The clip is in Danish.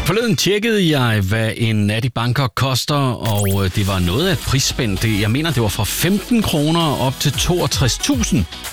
Forleden tjekkede jeg, hvad en nat i Bangkok koster, og det var noget af et prisspænd. Jeg mener, det var fra 15 kroner op til 62.000.